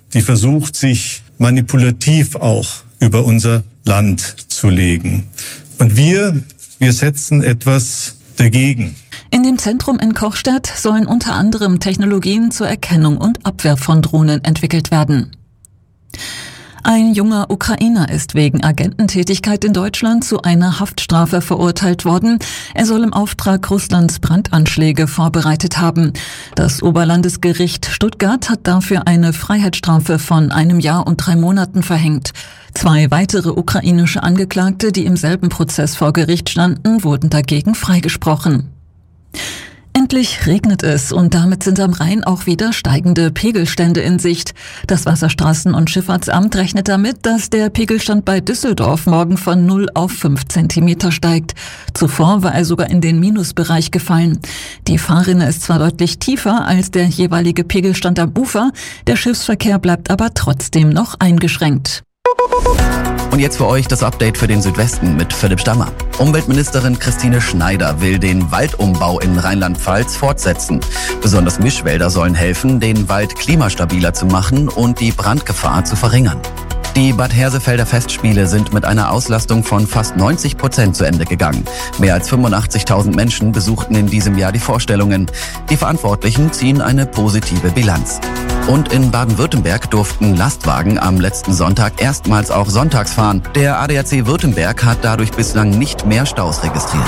die versucht, sich manipulativ auch über unser Land zu legen. Und wir setzen etwas dagegen. In dem Zentrum in Kochstadt sollen unter anderem Technologien zur Erkennung und Abwehr von Drohnen entwickelt werden. Ein junger Ukrainer ist wegen Agententätigkeit in Deutschland zu einer Haftstrafe verurteilt worden. Er soll im Auftrag Russlands Brandanschläge vorbereitet haben. Das Oberlandesgericht Stuttgart hat dafür eine Freiheitsstrafe von 1 Jahr und 3 Monaten verhängt. 2 weitere ukrainische Angeklagte, die im selben Prozess vor Gericht standen, wurden dagegen freigesprochen. Endlich regnet es und damit sind am Rhein auch wieder steigende Pegelstände in Sicht. Das Wasserstraßen- und Schifffahrtsamt rechnet damit, dass der Pegelstand bei Düsseldorf morgen von 0 auf 5 Zentimeter steigt. Zuvor war er sogar in den Minusbereich gefallen. Die Fahrrinne ist zwar deutlich tiefer als der jeweilige Pegelstand am Ufer, der Schiffsverkehr bleibt aber trotzdem noch eingeschränkt. Und jetzt für euch das Update für den Südwesten mit Philipp Stammer. Umweltministerin Christine Schneider will den Waldumbau in Rheinland-Pfalz fortsetzen. Besonders Mischwälder sollen helfen, den Wald klimastabiler zu machen und die Brandgefahr zu verringern. Die Bad Hersefelder Festspiele sind mit einer Auslastung von fast 90% zu Ende gegangen. Mehr als 85.000 Menschen besuchten in diesem Jahr die Vorstellungen. Die Verantwortlichen ziehen eine positive Bilanz. Und in Baden-Württemberg durften Lastwagen am letzten Sonntag erstmals auch sonntags fahren. Der ADAC Württemberg hat dadurch bislang nicht mehr Staus registriert.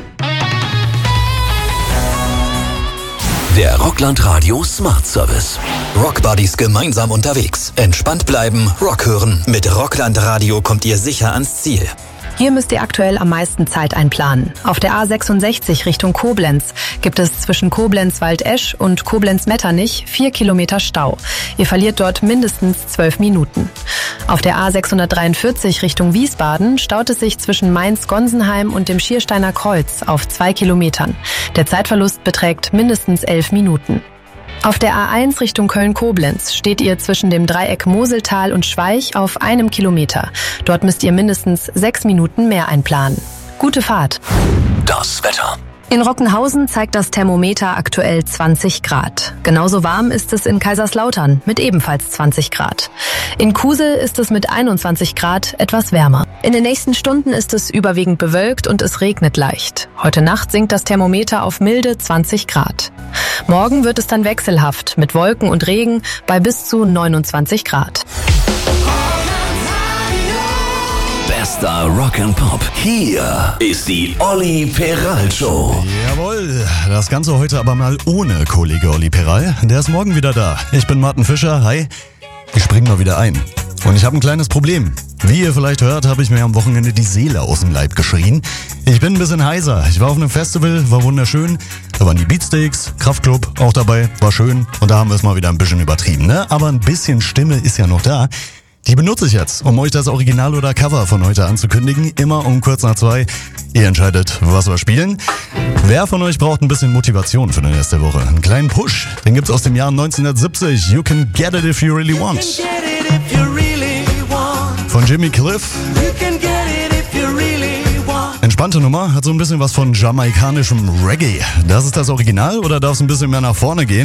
Der Rockland Radio Smart Service. Rock Buddies gemeinsam unterwegs. Entspannt bleiben, Rock hören. Mit Rockland Radio kommt ihr sicher ans Ziel. Hier müsst ihr aktuell am meisten Zeit einplanen. Auf der A66 Richtung Koblenz gibt es zwischen Koblenz-Waldesch und Koblenz-Metternich 4 Kilometer Stau. Ihr verliert dort mindestens 12 Minuten. Auf der A643 Richtung Wiesbaden staut es sich zwischen Mainz-Gonsenheim und dem Schiersteiner Kreuz auf 2 Kilometern. Der Zeitverlust beträgt mindestens 11 Minuten. Auf der A1 Richtung Köln-Koblenz steht ihr zwischen dem Dreieck Moseltal und Schweich auf 1 Kilometer. Dort müsst ihr mindestens 6 Minuten mehr einplanen. Gute Fahrt. Das Wetter. In Rockenhausen zeigt das Thermometer aktuell 20 Grad. Genauso warm ist es in Kaiserslautern mit ebenfalls 20 Grad. In Kusel ist es mit 21 Grad etwas wärmer. In den nächsten Stunden ist es überwiegend bewölkt und es regnet leicht. Heute Nacht sinkt das Thermometer auf milde 20 Grad. Morgen wird es dann wechselhaft mit Wolken und Regen bei bis zu 29 Grad. Bester Rock'n'Pop. Hier ist die Olli Peral Show. Jawohl, das Ganze heute aber mal ohne Kollege Olli Peral. Der ist morgen wieder da. Ich bin Martin Fischer. Hi. Ich spring mal wieder ein. Und ich habe ein kleines Problem. Wie ihr vielleicht hört, habe ich mir am Wochenende die Seele aus dem Leib geschrien. Ich bin ein bisschen heiser. Ich war auf einem Festival, war wunderschön. Da waren die Beatsteaks, Kraftklub auch dabei, war schön. Und da haben wir es mal wieder ein bisschen übertrieben, ne? Aber ein bisschen Stimme ist ja noch da. Die benutze ich jetzt, um euch das Original oder Cover von heute anzukündigen. Immer um kurz nach 2. Ihr entscheidet, was wir spielen. Wer von euch braucht ein bisschen Motivation für den Rest der Woche? Einen kleinen Push. Den gibt's aus dem Jahr 1970. You can get it if you really want. Von Jimmy Cliff. Entspannte Nummer, hat so ein bisschen was von jamaikanischem Reggae. Das ist das Original oder darf es ein bisschen mehr nach vorne gehen?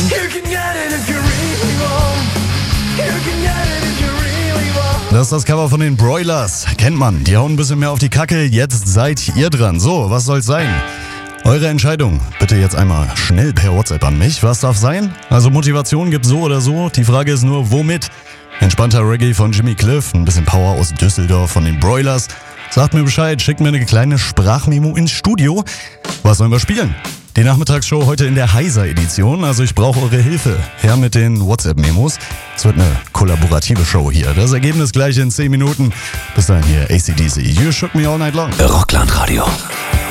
Das ist das Cover von den Broilers. Kennt man, die hauen ein bisschen mehr auf die Kacke. Jetzt seid ihr dran. So, was soll's sein? Eure Entscheidung bitte jetzt einmal schnell per WhatsApp an mich. Was darf sein? Also Motivation gibt's so oder so. Die Frage ist nur, womit? Entspannter Reggae von Jimmy Cliff, ein bisschen Power aus Düsseldorf von den Broilers. Sagt mir Bescheid, schickt mir eine kleine Sprachmemo ins Studio. Was sollen wir spielen? Die Nachmittagsshow heute in der Heiser-Edition, also ich brauche eure Hilfe. Her mit den WhatsApp-Memos. Es wird eine kollaborative Show hier. Das Ergebnis gleich in 10 Minuten. Bis dahin hier AC/DC. You shook me all night long. Rockland Radio.